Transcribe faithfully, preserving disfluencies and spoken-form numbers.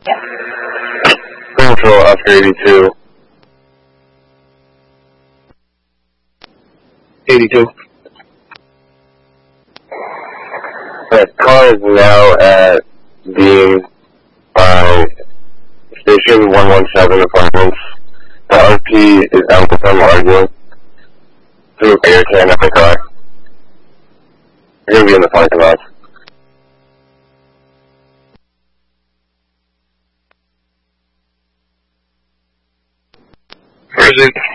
Control Oscar eighty-two. eighty-two. That car is now at Dean by Station one one seven Apartments. The R P is out with them arguing. Through a air can at the car. You're gonna be in the parking lot. Where is it?